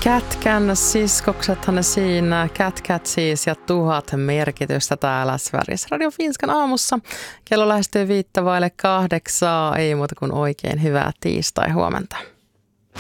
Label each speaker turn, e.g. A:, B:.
A: Kätkän siskoksethan siinä, Cat siis ja 1000 merkitystä täällä Sveriges Radio Finskan aamussa. Kello lähestyy 7:05, ei muuta kuin oikein hyvää tiistai huomenta.